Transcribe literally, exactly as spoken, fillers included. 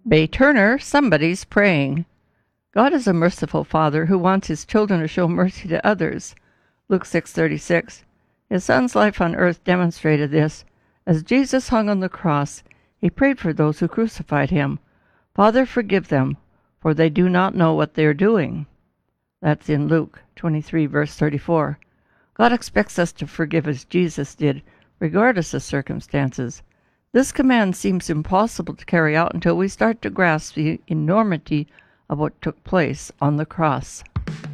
Bay Turner, somebody's praying. God is a merciful Father who wants his children to show mercy to others. Luke six thirty-six. His Son's life on earth demonstrated this. As Jesus hung on the cross, he prayed for those who crucified him. Father, forgive them, for they do not know what they are doing. That's in Luke twenty-three, verse thirty-four. God expects us to forgive as Jesus did, regardless of circumstances. This command seems impossible to carry out until we start to grasp the enormity of what took place on the cross.